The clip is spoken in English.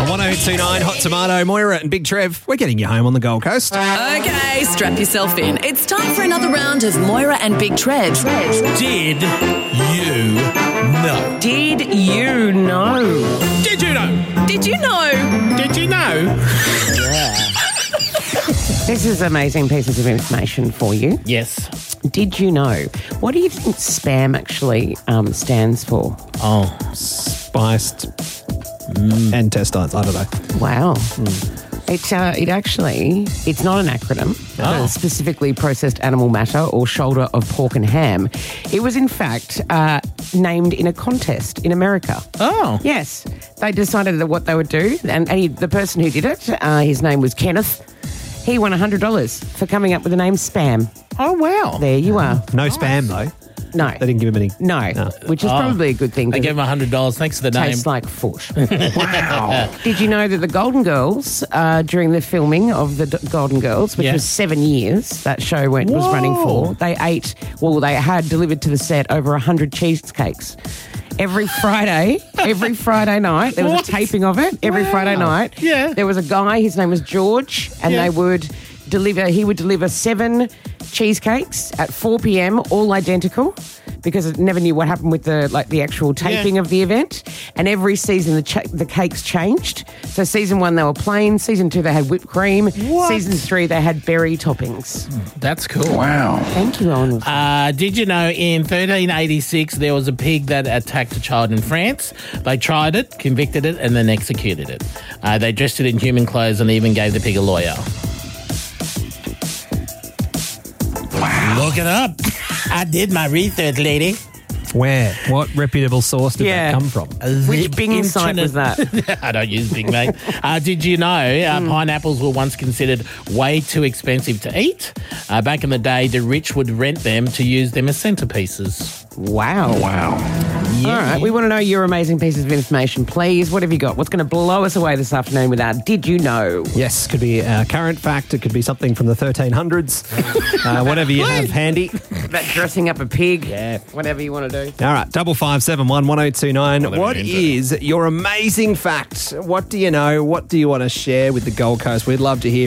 1029 Hot Tomato, Moira and Big Trev. We're getting you home on the Gold Coast. Okay, strap yourself in. It's time for another round of Moira and Big Trev. Did you know? Did you know? Did you know? Did you know? Did you know? This is amazing pieces of information for you. Yes. Did you know? What do you think SPAM actually stands for? Oh, Spiced and testines. I don't know. Wow. It's not an acronym. Specifically processed animal matter or shoulder of pork and ham. It was in fact named in a contest in America. Oh. Yes. They decided that what they would do, and the person who did it, his name was Kenneth. He won $100 for coming up with the name Spam. Oh, wow. There you are. No spam, though. No. They didn't give him any. No, which is probably a good thing. They gave him $100. Thanks for the name. Tastes like foot. Wow. Did you know that the Golden Girls, during the filming of the Golden Girls, which was 7 years, that show was running for, they had delivered to the set over 100 cheesecakes. Every Friday night, there was a taping of it. Every Friday night, there was a guy, his name was George, and he would deliver 7 cheesecakes at 4 p.m, all identical, because it never knew what happened with the actual taping of the event. And every season the cakes changed. So season 1 they were plain, season 2 they had whipped cream, season 3 they had berry toppings. That's cool. Wow. Thank you, Owen. Did you know in 1386 there was a pig that attacked a child in France? They tried it, convicted it, and then executed it. They dressed it in human clothes and even gave the pig a lawyer. Wow. Look it up. I did my research, lady. Where? What reputable source did that come from? Which Bing site was that? I don't use Bing, mate. Did you know pineapples were once considered way too expensive to eat? Back in the day, the rich would rent them to use them as centerpieces. Wow. Yeah. All right, we want to know your amazing pieces of information, please. What have you got? What's going to blow us away this afternoon with our Did You Know? Yes, could be a current fact. It could be something from the 1300s. Whatever you have handy. About dressing up a pig. Yeah. Whatever you want to do. All right, 5571 1029. What is your amazing fact? What do you know? What do you want to share with the Gold Coast? We'd love to hear